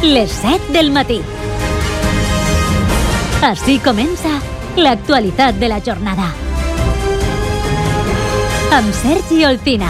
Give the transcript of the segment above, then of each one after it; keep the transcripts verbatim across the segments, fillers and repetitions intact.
les set del matí. Així comença l'actualitat de la jornada. Amb Sergi Oltina.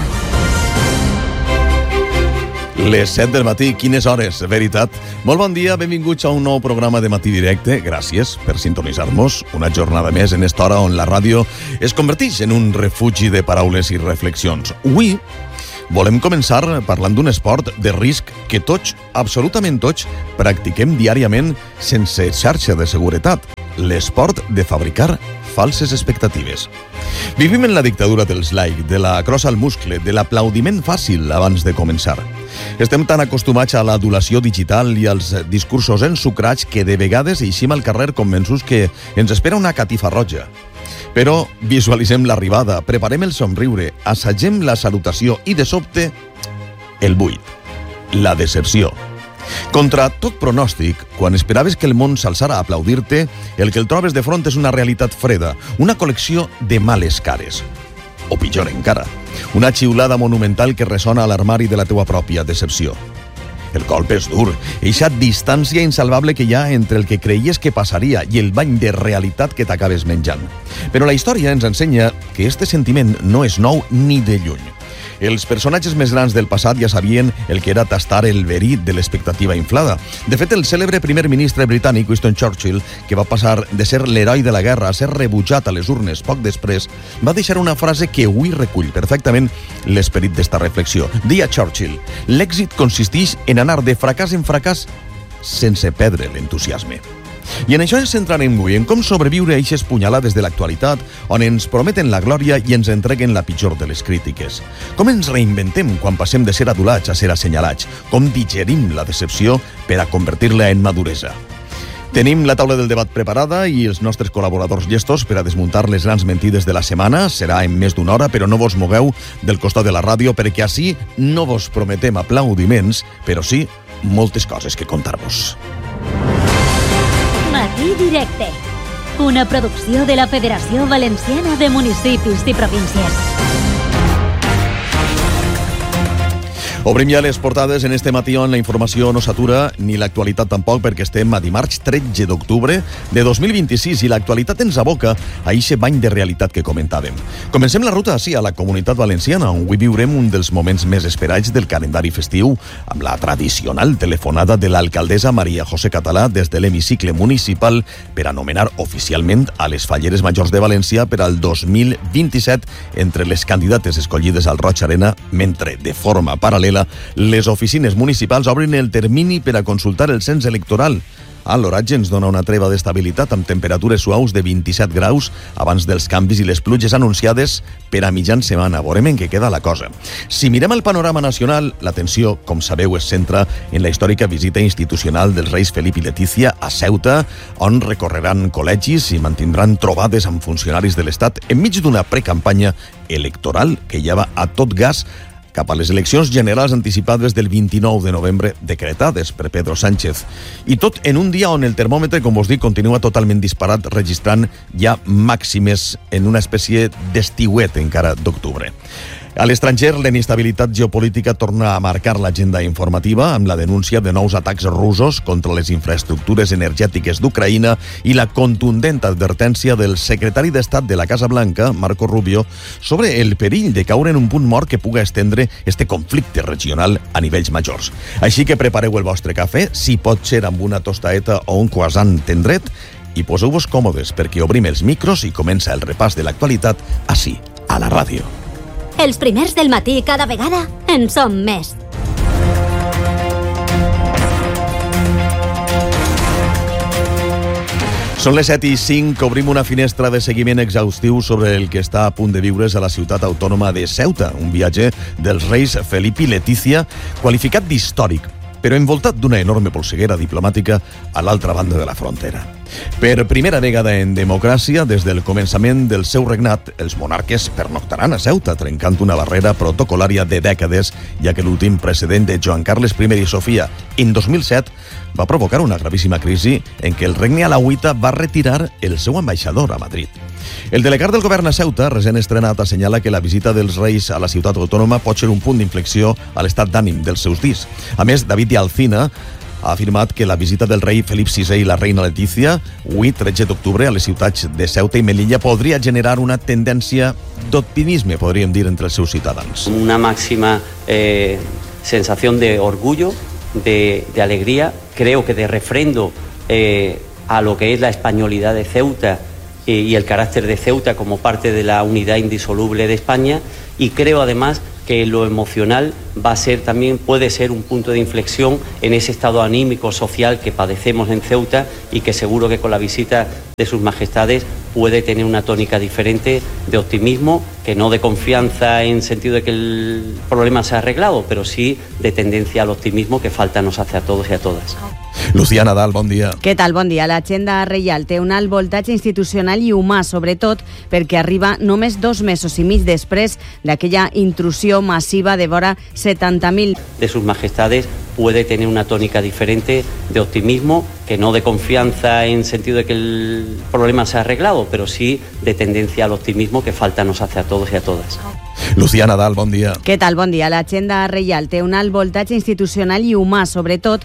Les set del matí, quines hores, veritat. Molt bon dia, benvinguts a un nou programa de Matí Directe. Gràcies per sintonitzar-nos una jornada més en esta hora on la ràdio es converteix en un refugi de paraules i reflexions. Avui volem començar parlant d'un esport de risc que tots, absolutament tots, practiquem diàriament sense xarxa de seguretat. L'esport de fabricar falses expectatives. Vivim en la dictadura dels like, de la crossa al muscle, de l'aplaudiment fàcil abans de començar. Estem tan acostumats a l'adulació digital i als discursos ensucrats que de vegades eixim al carrer convençuts que ens espera una catifa roja. Però visualitzem l'arribada, preparem el somriure, assagem la salutació i, de sobte, el buit, la decepció. Contra tot pronòstic, quan esperaves que el món s'alçara a aplaudir-te, el que el trobes de front és una realitat freda, una col·lecció de males cares. O pitjor encara, una xiulada monumental que ressona a l'armari de la teua pròpia decepció. El colp és dur, eixa distància insalvable que hi ha entre el que creies que passaria i el bany de realitat que t'acabes menjant. Però la història ens ensenya que este sentiment no és nou ni de lluny. Els personatges més grans del passat ja sabien el que era tastar el verí de l'expectativa inflada. De fet, el cèlebre primer ministre britànic Winston Churchill, que va passar de ser l'heroi de la guerra a ser rebutjat a les urnes poc després, va deixar una frase que avui recull perfectament l'esperit d'esta reflexió. Deia Churchill: l'èxit consisteix en anar de fracàs en fracàs sense perdre l'entusiasme. I en això ens centrarem avui, en com sobreviure a eixes punyalades de l'actualitat, on ens prometen la glòria i ens entreguen la pitjor de les crítiques. Com ens reinventem quan passem de ser adulats a ser assenyalats? Com digerim la decepció per a convertir-la en maduresa? Tenim la taula del debat preparada i els nostres col·laboradors llestos per a desmuntar les grans mentides de la setmana. Serà en més d'una hora, però no vos mogueu del costat de la ràdio, perquè així no vos prometem aplaudiments, però sí moltes coses que contar-vos. Matí Directe, una producció de la Federació Valenciana de Municipis i Províncies. Obrim ja les portades en este matí on la informació no s'atura ni l'actualitat tampoc, perquè estem a dimarts tretze d'octubre de dos mil vint-i-sis i l'actualitat ens aboca a eixe bany de realitat que comentàvem. Comencem la ruta així a la Comunitat Valenciana, on avui viurem un dels moments més esperats del calendari festiu, amb la tradicional telefonada de l'alcaldessa Maria José Català des de l'hemicicle municipal per anomenar oficialment a les Falleres Majors de València per al dos mil vint-i-set entre les candidates escollides al Roig Arena, mentre de forma paral·lela les oficines municipals obren el termini per a consultar el cens electoral. A l'oratge ens dona una treva d'estabilitat amb temperatures suaus de vint-i-set graus abans dels canvis i les pluges anunciades per a mitjan setmana. Veurem en què queda la cosa. Si mirem el panorama nacional, l'atenció, com sabeu, es centra en la històrica visita institucional dels reis Felip i Letícia a Ceuta, on recorreran col·legis i mantindran trobades amb funcionaris de l'Estat enmig d'una precampanya electoral que ja va a tot gas cap a les eleccions generals anticipades del vint-i-nou de novembre, decretades per Pedro Sánchez. I tot en un dia on el termòmetre, com vos dic, continua totalment disparat, registrant ja màximes en una espècie d'estiuet encara d'octubre. A l'estranger, la inestabilitat geopolítica torna a marcar l'agenda informativa amb la denúncia de nous atacs russos contra les infraestructures energètiques d'Ucraïna i la contundent advertència del secretari d'Estat de la Casa Blanca, Marco Rubio, sobre el perill de caure en un punt mort que puga estendre este conflicte regional a nivells majors. Així que prepareu el vostre cafè, si pot ser amb una tostaeta o un croissant tendret, i poseu-vos còmodes perquè obrim els micros i comença el repàs de l'actualitat així, a la ràdio. Els primers del matí cada vegada en som més. Són les set i cinc, obrim una finestra de seguiment exhaustiu sobre el que està a punt de viure's a la ciutat autònoma de Ceuta, un viatge dels reis Felip i Letícia, qualificat d'històric, però envoltat d'una enorme polseguera diplomàtica a l'altra banda de la frontera. Per primera vegada en democràcia, des del començament del seu regnat, els monarques pernoctaran a Ceuta, trencant una barrera protocolària de dècades, ja que l'últim precedent de Joan Carles I i Sofia, en dos mil set, va provocar una gravíssima crisi en què el regne alauita va retirar el seu ambaixador a Madrid. El delegat del govern a Ceuta, recent estrenat, assenyala que la visita dels reis a la ciutat autònoma pot ser un punt d'inflexió a l'estat d'ànim dels seus dits. A més, David de Alcina ha afirmat que la visita del rei Felip sisè i la reina Letícia, avui, tretze d'octubre, a les ciutats de Ceuta i Melilla, podria generar una tendència d'optimisme, podríem dir, entre els seus ciutadans. Una máxima eh, sensación de orgullo, de, de alegría, creo que de refrendo eh, a lo que es la españolidad de Ceuta eh, y el carácter de Ceuta como parte de la unidad indisoluble de España, y creo además que lo emocional va a ser también, puede ser un punto de inflexión en ese estado anímico social que padecemos en Ceuta, y que seguro que con la visita de sus majestades puede tener una tónica diferente de optimismo, que no de confianza en sentido de que el problema se ha arreglado, pero sí de tendencia al optimismo que falta nos hace a todos y a todas. Lucía Nadal, bon dia. Què tal? Bon dia. L'agenda reial té un alt voltatge institucional i humà, sobretot perquè arriba només dos mesos i mig després d'aquella intrusió massiva de vora setanta mil. De sus majestades puede tener una tónica diferente de optimismo, que no de confianza en sentido de que el problema se ha arreglado, pero sí de tendencia al optimismo que falta nos hace a todos y a todas. Lucía Nadal, bon dia. Què tal? Bon dia. L'agenda reial té un alt voltatge institucional i humà, sobretot